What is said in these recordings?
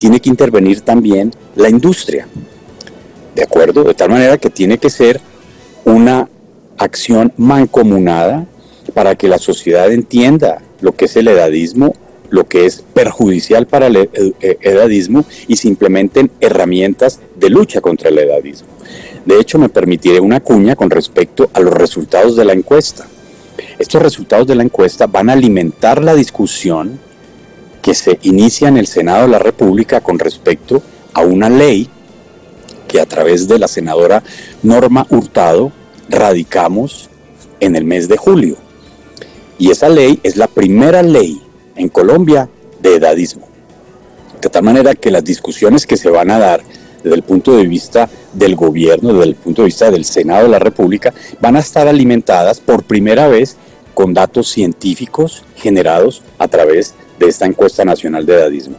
tiene que intervenir también la industria, ¿de acuerdo? De tal manera que tiene que ser una acción mancomunada para que la sociedad entienda lo que es el edadismo, lo que es perjudicial para el edadismo, y se implementen herramientas de lucha contra el edadismo. De hecho, me permitiré una cuña con respecto a los resultados de la encuesta. Estos resultados de la encuesta van a alimentar la discusión que se inicia en el Senado de la República con respecto a una ley que a través de la senadora Norma Hurtado radicamos en el mes de julio. Y esa ley es la primera ley en Colombia de edadismo. De tal manera que las discusiones que se van a dar desde el punto de vista del gobierno, desde el punto de vista del Senado de la República, van a estar alimentadas por primera vez con datos científicos generados a través de esta encuesta nacional de edadismo.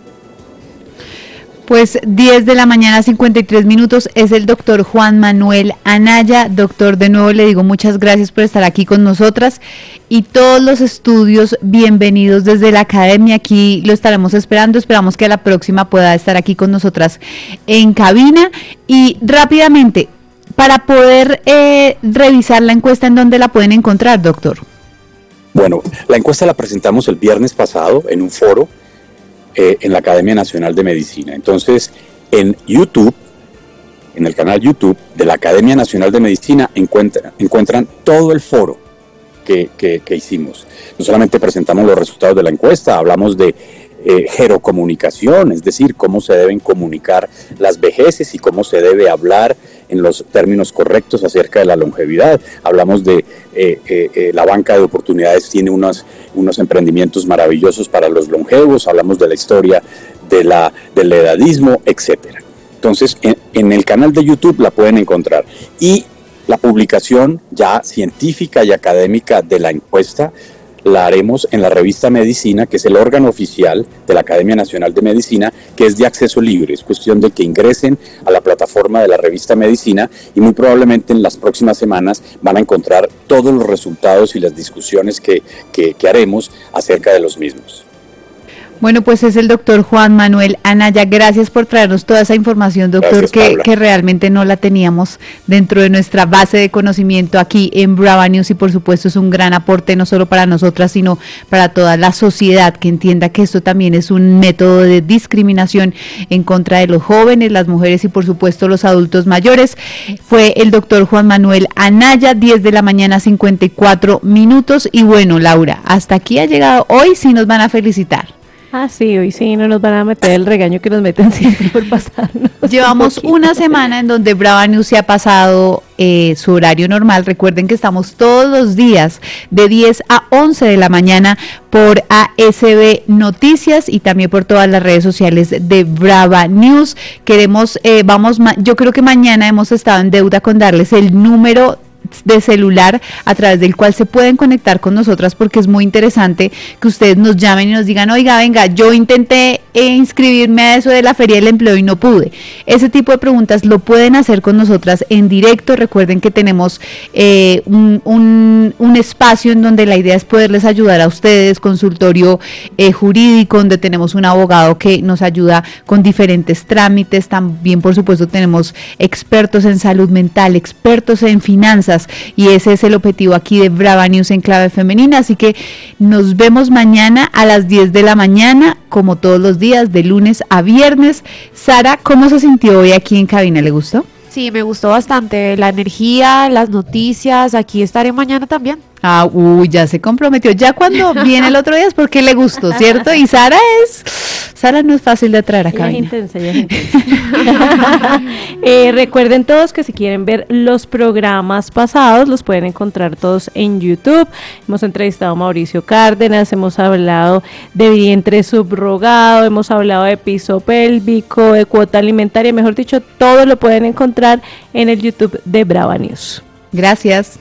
Pues 10 de la mañana, 53 minutos, es el doctor Juan Manuel Anaya. Doctor, de nuevo le digo muchas gracias por estar aquí con nosotras, y todos los estudios bienvenidos desde la academia. Aquí lo estaremos esperando, esperamos que a la próxima pueda estar aquí con nosotras en cabina. Y rápidamente, para poder revisar la encuesta, ¿en dónde la pueden encontrar, doctor? Bueno, la encuesta la presentamos el viernes pasado en un foro en la Academia Nacional de Medicina. Entonces, en YouTube, en el canal YouTube de la Academia Nacional de Medicina, encuentran todo el foro que hicimos. No solamente presentamos los resultados de la encuesta, hablamos de gerocomunicación, es decir, cómo se deben comunicar las vejeces y cómo se debe hablar en los términos correctos acerca de la longevidad. Hablamos de la banca de oportunidades, tiene unos emprendimientos maravillosos para los longevos, hablamos de la historia del edadismo, etcétera. Entonces, en el canal de YouTube la pueden encontrar. Y la publicación ya científica y académica de la encuesta la haremos en la revista Medicina, que es el órgano oficial de la Academia Nacional de Medicina, que es de acceso libre. Es cuestión de que ingresen a la plataforma de la revista Medicina y muy probablemente en las próximas semanas van a encontrar todos los resultados y las discusiones que haremos acerca de los mismos. Bueno, pues es el doctor Juan Manuel Anaya. Gracias por traernos toda esa información, doctor, que realmente no la teníamos dentro de nuestra base de conocimiento aquí en Brava News, y por supuesto es un gran aporte no solo para nosotras, sino para toda la sociedad, que entienda que esto también es un método de discriminación en contra de los jóvenes, las mujeres y por supuesto los adultos mayores. Fue el doctor Juan Manuel Anaya, 10 de la mañana, 54 minutos. Y bueno, Laura, hasta aquí ha llegado hoy, sí nos van a felicitar. Ah, sí, hoy sí no nos van a meter el regaño que nos meten siempre por pasarnos. Llevamos una semana en donde Brava News se ha pasado su horario normal. Recuerden que estamos todos los días de 10 a 11 de la mañana por ASB Noticias y también por todas las redes sociales de Brava News. Yo creo que mañana hemos estado en deuda con darles el número de celular a través del cual se pueden conectar con nosotras, porque es muy interesante que ustedes nos llamen y nos digan: oiga, venga, yo intenté inscribirme a eso de la Feria del Empleo y no pude. Ese tipo de preguntas lo pueden hacer con nosotras en directo. Recuerden que tenemos un espacio en donde la idea es poderles ayudar a ustedes, consultorio jurídico, donde tenemos un abogado que nos ayuda con diferentes trámites. También, por supuesto, tenemos expertos en salud mental, expertos en finanzas, y ese es el objetivo aquí de Brava News en clave femenina. Así que nos vemos mañana a las 10 de la mañana, como todos los días, de lunes a viernes. Sara, ¿cómo se sintió hoy aquí en cabina? ¿Le gustó? Sí, me gustó bastante, la energía, las noticias. Aquí estaré mañana también. Ya se comprometió. Ya cuando viene el otro día es porque le gustó, ¿cierto? Y Sara no es fácil de atraer a cabina. Ella es intensa. Recuerden todos que si quieren ver los programas pasados, los pueden encontrar todos en YouTube. Hemos entrevistado a Mauricio Cárdenas, hemos hablado de vientre subrogado, hemos hablado de piso pélvico, de cuota alimentaria, mejor dicho, todo lo pueden encontrar en el YouTube de Brava News. Gracias.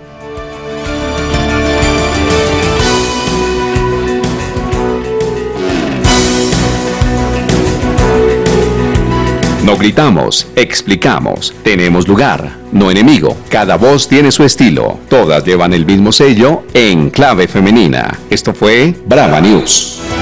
No gritamos, explicamos, tenemos lugar, no enemigo. Cada voz tiene su estilo, todas llevan el mismo sello en clave femenina. Esto fue Brava News.